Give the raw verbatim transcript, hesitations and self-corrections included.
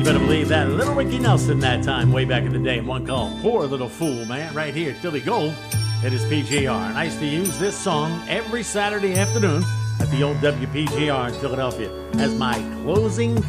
You better believe that. Little Ricky Nelson that time, way back in the day. One called Poor Little Fool, man, right here. Tilly Gold. It is P G R. And I used to use this song every Saturday afternoon at the old W P G R in Philadelphia as my closing